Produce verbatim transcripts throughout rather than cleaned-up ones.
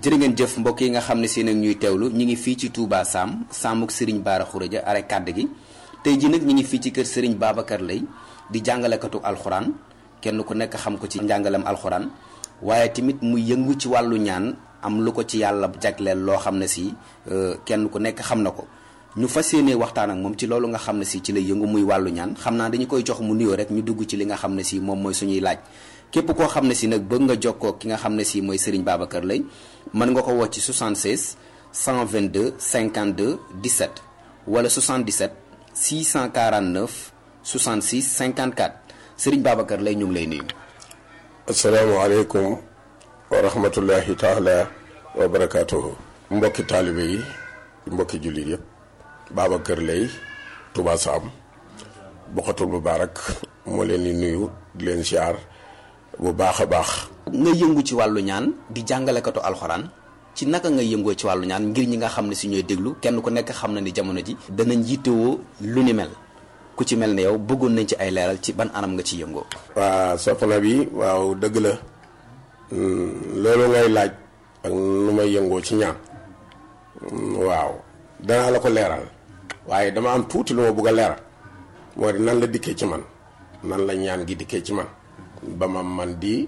jërë ngeen jëf mbokk yi nga xam ne si nag ñuy teewlu ñi ngi fii ci Touba Sam Samuk Serigne Bara Khourédia are kàdd gi tey ji nag ñi ngi fii ci kër Serigne Babacar Lay di jàngalekatu alxuraan kenn ku nekk xam ko ci njàngalem alxuraan waaye tamit muy yëngu ci wàllu ñaan am lu ko ci yàlla jagleel loo xam ne si kenn ku nekk xam na ko ñu fas yéene waxtaan ak moom ci loolu nga xam ne si ci lay yëngu muy wàllu ñaan xam naa dañu koy jox mu nuyoo rek ñu dugg ci li nga xam ne si moom mooy suñuy laaj képp koo xam ne si nag bëgg nga jokkoo ki nga xam ne si mooy Serigne Babacar Lay mën nga ko woo ci soixante-seize cent vingt-deux cinquante-deux dix-sept wala soixante-dix-sept six cent quarante-neuf soixante-six cinquante-quatre Serigne Babacar Lay ñu ngi lay nuyu. asalaamaaleykum wa rahmatullahi taala wa barakaatuhu. mbokki taalibe yi mbokki jullit yëpp Babacar Lay Touba Sam Bokhatul Moubarak moo leen di nuyu di leen siyaar bu baax a baax. nga yëngu ci wàllu ñaan di jàngalekatu alxuraan ci naka nga yëngoo ci wàllu ñaan ngir ñi nga xam ne si ñooy déglu kenn ku nekk xam na ni jamono ji danañ yittewoo lu ni mel ku ci mel ne yow bëggoon nañ ci ay leeral ci ban anam nga ci yëngoo. waa soxna bi waaw dëgg la loolu ngay laaj ak nu may yëngoo ci ñaan waaw danaa la ko leeral waaye dama am tuuti lu ma bëgg a leeral moo di nan la dikkee ci man nan la ñaan gi dikkee ci man ba ma man di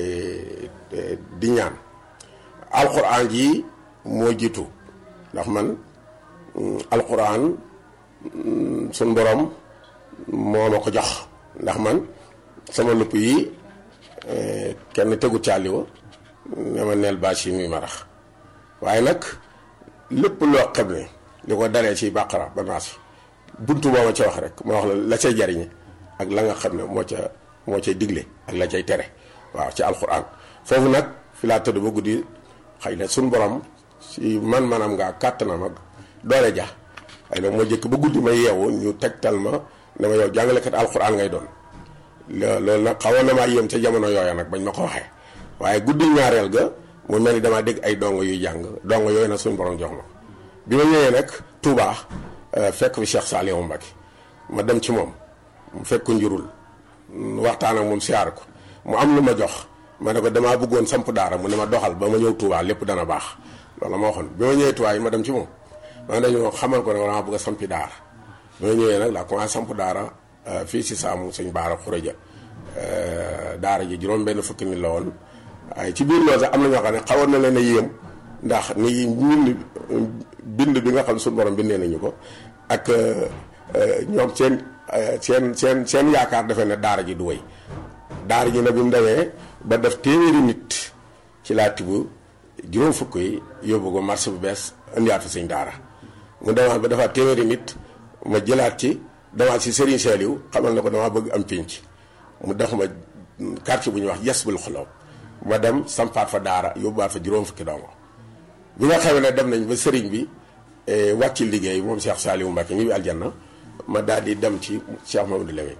di ñaan alxuraan ji moo jiitu ndax man alxuraan suñ borom moo ma ko jox ndax man sama lupp yi kenn tegu caaliwa ne ma neel bâche yi muy marax waaye nag lépp loo xam ne li ko daree ci bàqara ba naasi buntu boo ma ca wax rek ma wax la la cay jariñe ak la nga xam ne moo ca moo cay digle ak la cay tere waaw ci alxuraan foofu nag fi laa tëdd ba guddi xëy na suñ borom si man manam ngaa kàttanam ak doole ja xëy na moo jëkk ba guddi ma yeewu ñu tegtal ma ne ma yow jàngalekat alxuraan ngay doon loolu nag xawoon na maa yéem ca jamono yooya nag bañ ma ko waxee waaye guddi ñaareel ga mu mel ni damaa dégg ay dongo yuy jàng dongo yooyu nag suñ borom jox ma bi ma ñëwee nag Touba fekk fi Cheikh Saliou Mbacké ma dem ci moom mu fekk njurul waxtaan ak moom siyaar ko mu am lu ma jox ma ne ko damaa bëggoon samp daara mu ne ma doxal ba ma ñëw Touba lépp dana baax loolu ma waxoon bi ma ñëwee Touba yi ma dem ci moom ma dañu xamal ko ne damaa bëgg a sampi daara bi ma ñëwee nag laa commencé samp daara fii si Saamu Sëñ Bara Khourédia daara ji juróom benn fukki nit la woon waaye ci biir loolu sax am na ñoo xam ne xawoon na leen a yéem ndax ni bind bind bi nga xam suñu borom bindee nañu ko ak ñoom seen seen seen seen yaakaar defe ne daara ji du wéy daara ji nag bi mu demee ba def téeméeri nit ci laa tibb juróom fukk yi yóbbu ko marché bu bees indiwaat fi sëñ daara mu demaat ba defaat téeméeri nit ma jëlaat ci demaat si Serigne Saliou xamal na ko damaa bëgg am pénc mu def ma quartier bu ñuy wax yes bul xoloo ma dem sampaat fa daara yóbbuwaat fa juróom fukki dongo bi nga xamee ne dem nañ ba sëriñ bi wàcc liggéey moom Cheikh Saliou Mbacké ñibbi aljanna ma daal di dem ci Cheikh Mamadou Lamine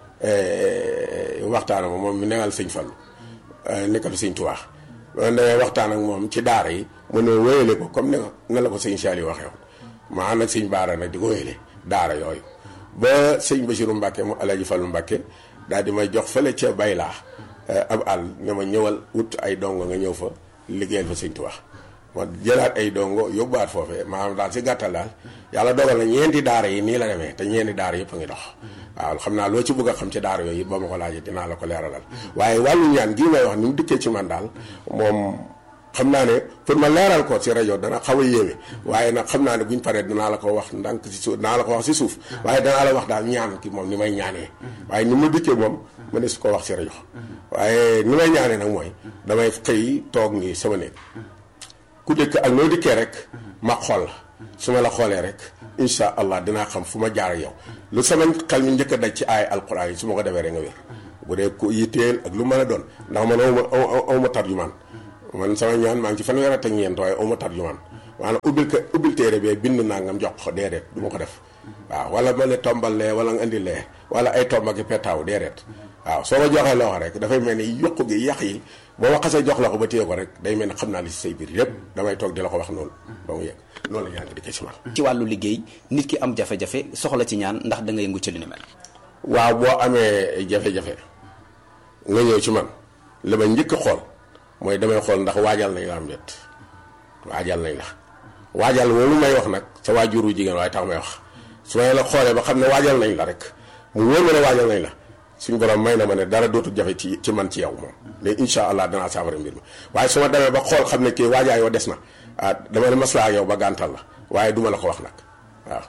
waxtaan ak moom mi newal sëñ Fallu nekkal sëñ Tuubaa ma demee waxtaan ak moom ci daara yi mu ne wéyale ko comme ne na la ko sëñ Saliou waxee woon ma ànd ak sëñ Baara nag di ko wéyale daara yooyu ba sëñ Bassirou Mbacké mu Alaaji Fallu Mbacké daal di may jox fële ca Baylaa ab àll ne ma ñëwal wut ay dongo nga ñëw fa liggéeyal fa sëñ Tuubaa ma jëlaat ay dongo yóbbuwaat foofee maanaam daal si gàttal daal yàlla dogal na ñeenti daara yi nii la demee te ñeenti daara yëpp a ngi dox waaw xam naa loo ci bëgg a xam ci daara yooyu it boo ma ko laajee dinaa la ko leeralal waaye wàllu ñaan gii may wax ni mu dikkee ci man daal moom xam naa ne pour ma leeral ko si rajo dana xaw a yéeme waaye nag xam naa ne buñ paree danaa la ko wax ndànk si suuf danaa la ko wax si suuf waaye danaa la wax daal ñaan ki moom ni may ñaanee waaye ni mu dikkee moom ma ne su ko wax si rajo waaye ni may ñaanee nag mooy damay xëy toog nii sama néeg ku dëkk ak noo dikkee rek ma xool su ma la xoolee rek incha allah dinaa xam fu ma jaar ak yow lu sama xel mi njëkk a daj ci aay alquran yi su ma ko defee rek nga wér bu dee ku yitteel ak lu mën a doon ndax man aw ma aw ma tarjumaan man sama ñaan maa ngi ci fanweer ak ñeent waaye aw ma tarjumaan maanaam ubbil ko ubbil téere bee bind nangam jox ko déedéet du ma ko def waaw wala ma ne tombal lee wala nga indi lee wala ay tomb ak petaaw déedéet waaw soo ma joxee loo rek dafay mel ni yokku gi yàq yi boo ma xasee jox la ko ba téye ko rek day mel ni xam naa li si say biir yépp damay toog di la ko wax noonu ba mu yegg noonu la ñaan di ko ci man. ci wàllu liggéey nit ki am jafe-jafe soxla ci ñaan ndax da nga yëngu ci li ni mel. waaw boo amee jafe-jafe nga ñëw ci man li ma njëkk a xool mooy damay xool ndax waajal nañ la am déet waajal nañ la waajal moom may wax nag sa waajuru jigéen waaye tax may wax su ma la xoolee ba xam ne waajal nañ la rek mu wóor ma ne waajal nañ la suñu borom may na ma ne dara dootul jafe ci ci man ci yow moom mais incha allah danaa saafara mbir mi waaye su ma demee ba xool xam ne kii waajaa yoo des na ah dama ne maslaa ak yow ba gàntal la waaye duma la ko wax nag waaw.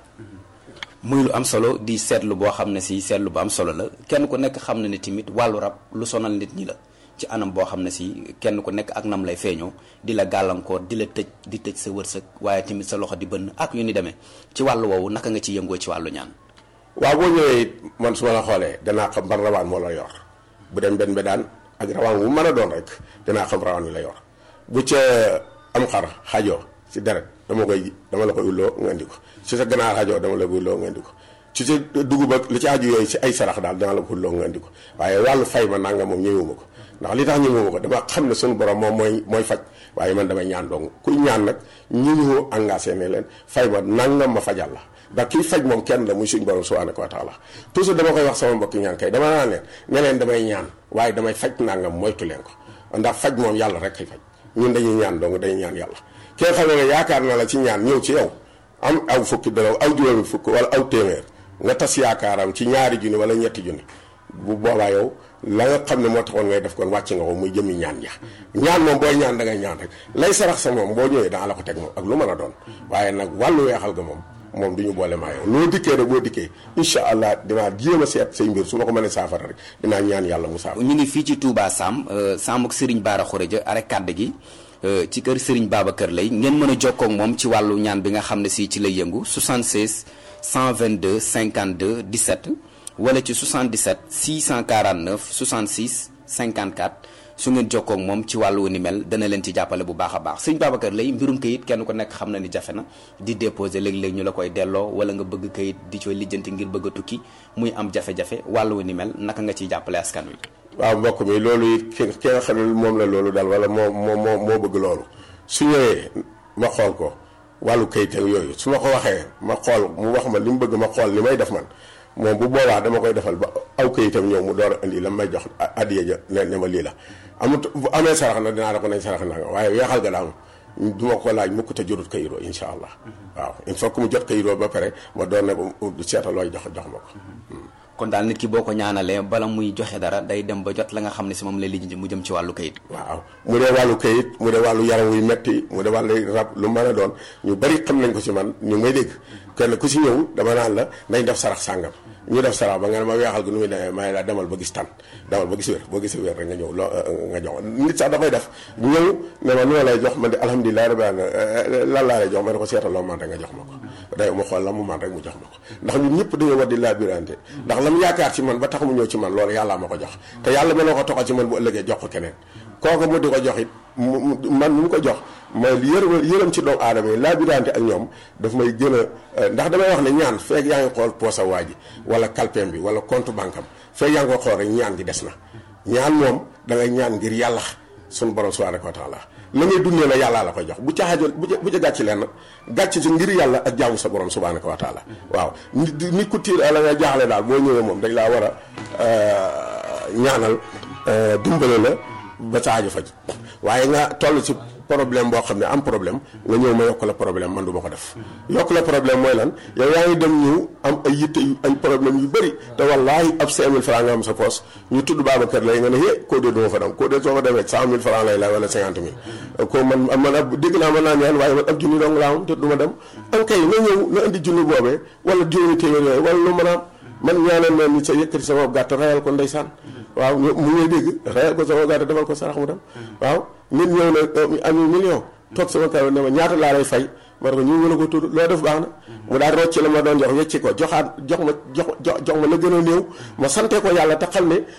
muy lu am solo di seetlu boo xam ne si seetlu bu am solo la kenn ku nekk xam na ne tamit wàllu rab lu sonal nit ñi la ci anam boo xam ne si kenn ku nekk ak nam lay feeñoo di la gàllankoor di la tëj di tëj sa wërsëg waaye tamit sa loxo di bënn ak yu ni demee ci wàllu woowu naka nga ci yëngoo ci wàllu ñaan. waaw boo ñëwee it man su ma la xoolee danaa xam ban rawaan moo la yor bu dem benn daan ak rawaan wu mën a doon rek danaa xam rawaan wi la yor bu ca am xar xajoo ci deret dama koy dama la koy ulloo nga indi ko ci sa ganaar xajoo dama la koy ulloo nga indi ko ci sa dugub ak li ci aju yooyu ci ay sarax daal dana la ko ulloo nga indi ko waaye wàllu fay ma nanga moom ñëwuma ko ndax li tax ñëwuma ko dama xam ne suñu borom moom mooy mooy faj waaye man damay ñaan dong kuy ñaan nag ñu ñu engagé ne leen fay ma nangam ma fajal la ndax kii faj moom kenn la muy suñu borom subhanahu wa taala toujours dama koy wax sama mbokki ñaan kay dama naan leen ne leen damay ñaan waaye damay faj nangam moytu leen ko ndax faj moom yàlla rek kay faj ñun dañuy ñaan dong dañuy ñaan yàlla ki nga xam ne yaakaar na la ci ñaan ñëw ci yow am aw fukki dara aw juróomi fukk wala aw téeméer nga tas yaakaaram ci ñaari junni wala ñetti junni bu boobaa yow la nga xam ne moo taxoon ngay def kon wàcc nga ko muy jëmi ñaan ja ñaan moom booy ñaan da ngay ñaan rek lay sarax sa moom boo ñëwee daa la ko teg moom ak lu mën a doon waaye nag wàllu weexal ga moom moom du ñu boole maa yow loo dikkee rek boo dikkee incha allah dinaa jéem a seet say mbir su ma ko mënee saafara rek dinaa ñaan yàlla mu saafara. ñu ngi fii ci Touba Sam Sam ak Serigne Bara Khourédia arrêt kàdd gi ci kër Serigne Babacar Lay ngeen mën a jokkoo ak moom ci wàllu ñaan bi nga xam ne si ci lay yëngu soixante-seize cent vingt-deux cinquante-deux dix-sept wala ci soixante-dix-sept six cent quarante-neuf soixante-six cinquante-quatre su ngeen jokkoo ak moom ci wàllu ni mel dana leen ci jàppale bu baax a baax sëñ Babacar Lay mbirum kayit kenn ku nekk xam na ni jafe na di déposer léeg-léeg ñu la koy delloo wala nga bëgg kayit di cooy lijjanti ngir bëgg a tukki muy am jafe-jafe wàllu ni mel naka nga ciy jàppale askan wi. waaw mbokk mi loolu it ki ki nga xam ne moom la loolu daal wala moo moo moo moo bëgg loolu su ñëwee ma xool ko wàllu kayit ak yooyu su ma ko waxee ma xool mu wax ma li mu bëgg ma xool li may def man moom bu boobaa dama koy defal ba aw kayitam ñëw mu door a indi la may jox addiya ja ne ne ma lii la amut bu amee sarax na dinaa la ko nañ sarax na nga waaye weexal ga daal du ma ko laaj mukk te jotut kayitoo incha allah waaw il faut que mu jot kayitoo ba pare ma doon ne ba seetal looy jox jox ma ko. kon daal nit ki boo ko ñaanalee bala muy joxe dara day dem ba jot la nga xam ne si moom lay lijjanti mu jëm ci wàllu kayit. waaw mu dee wàllu kayit mu dee wàllu yaram wuy metti mu dee wàllu rab lu mën a doon ñu bari xam nañ ko ci man ñu may dégg kenn ku ci ñëw dama naan la nañ def sarax sàngam ñu def sarax ba nga ne ma weexal gi nu muy demee may la demal ba gis tan demal ba gis wér boo gisee wér rek nga ñëw loo nga jox nit sax da koy def ñëw ne ma loo lay jox man de alhamdulilah rabbil alamin lan laa lay jox ma ne ko seetal loo man rek nga jox ma ko day ma xool la mu man rek mu jox ma ko ndax ñun ñëpp dañoo war di labirante ndax la mu yaakaar ci man ba tax mu ñëw ci man loolu yàllaa ma ko jox te yàlla mën na ko toxal ci man bu ëllëgee jox ko keneen kooku mu di ko jox it man mu ko jox may yërëm yërëm ci doomu aadama yi labirante ak ñoom daf may gën a ndax damay wax ne ñaan feeg yaa ngi xool poosa waa ji wala kalpeem bi wala compte banque am feeg yaa ngi ko xool rek ñaan gi des na ñaan moom da ngay ñaan ngir yàlla suñu borom subhanahu wa taala la ngay dundee la yàllaa la koy jox bu ca xaajoon bu ca bu ca gàcc leen gàcc ci ngir yàlla ak jaamu sa borom subhanahu wa taala waaw nit nit ku tiir la nga jaaxle daal boo ñëwee moom dañ laa war a ñaanal dimbale la ba sa aajo faj waaye nga toll ci problème boo xam ne am problème nga ñëw ma yokk la problème man du ma ko def yokk la problème mooy lan yow yaa ngi dem ñëw am ay yitte yu ay problème yu bëri te wallaahi ab cinq mille francs nga am sa poos ñu tudd Babacar Lay nga ne hé koo dee duma fa dem koo dee soo fa demee cent mille francs lay lay wala cinquante mille ko man man ab dégg naa mën naa ñaan waaye man ab junni dong laa am te du ma dem am kay nga ñëw nga indi junni boobee wala juróomi téeméer yooyu wala lu mën a am man ñaanal ma nit sa yëkkati sama gàtt rayal ko ndeysaan waaw mu ngay dégg rayal ko sama gàtt defal ko sarax mu dem waaw nit ñëw na am million toog sama kaw ne ma ñaata laa lay fay ma ne ko ñu mën a ko tudd loo def baax na mu daal rocc la ma doon jox wecci ko joxaat jox ma jox jox ma la gën a néew ma sante ko yàlla te xam ne